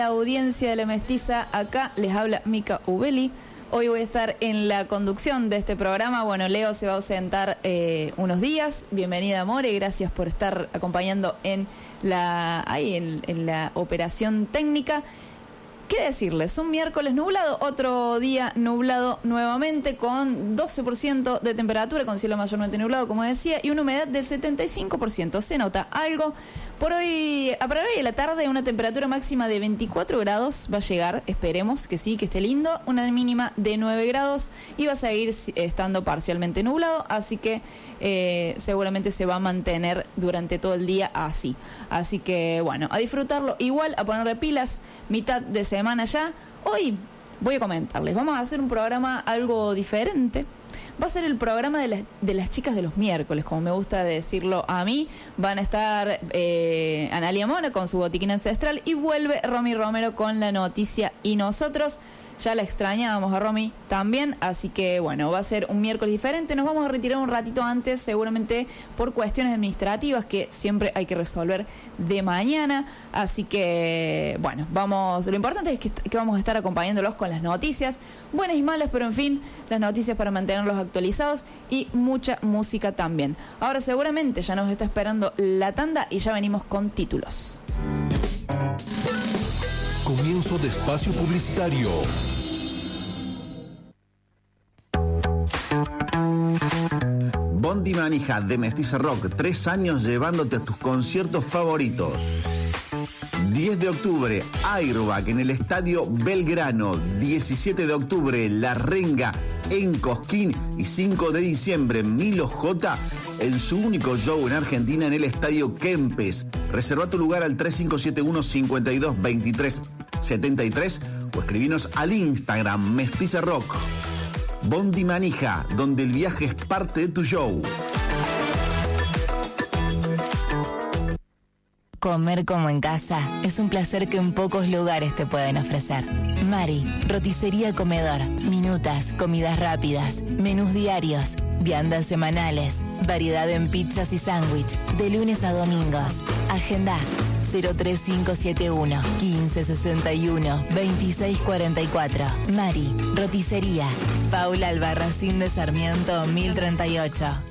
La audiencia de La Mestiza, acá les habla Mica Ubeli. Hoy voy a estar en la conducción de este programa. Bueno, Leo se va a ausentar unos días. Bienvenida, More, gracias por estar acompañando en la operación técnica. ¿Qué decirles? Un miércoles nublado, otro día nublado nuevamente, con 12% de temperatura, con cielo mayormente nublado, como decía, y una humedad del 75%. Se nota algo. Para hoy a la tarde, una temperatura máxima de 24 grados va a llegar, esperemos que sí, que esté lindo, una mínima de 9 grados y va a seguir estando parcialmente nublado, así que seguramente se va a mantener durante todo el día así. Así que bueno, a disfrutarlo igual, a ponerle pilas, mitad de semana ya. Hoy voy a comentarles, vamos a hacer un programa algo diferente. Va a ser el programa de las chicas de los miércoles, como me gusta decirlo a mí. Van a estar Analia Mora con su botiquín ancestral y vuelve Romy Romero con la noticia y nosotros. Ya la extrañábamos a Romy también, así que bueno, va a ser un miércoles diferente. Nos vamos a retirar un ratito antes, seguramente por cuestiones administrativas que siempre hay que resolver de mañana. Así que bueno, lo importante es que vamos a estar acompañándolos con las noticias, buenas y malas, pero en fin, las noticias para mantenerlos actualizados y mucha música también. Ahora seguramente ya nos está esperando la tanda y ya venimos con títulos. Comienzo de espacio publicitario. Bondi Manija de Mestiza Rock, 3 años llevándote a tus conciertos favoritos. 10 de octubre, Airbag en el Estadio Belgrano. 17 de octubre, La Renga en Cosquín. Y 5 de diciembre, Milo J en su único show en Argentina en el Estadio Kempes. Reserva tu lugar al 3571-522373 o escribinos al Instagram Mestiza Rock. Bondi Manija, donde el viaje es parte de tu show. Comer como en casa es un placer que en pocos lugares te pueden ofrecer. Mari, roticería comedor, minutas, comidas rápidas, menús diarios, viandas semanales, variedad en pizzas y sándwich, de lunes a domingos. Agenda 03571 1561 2644. Mari, roticería, Paula Albarracín de Sarmiento 1038.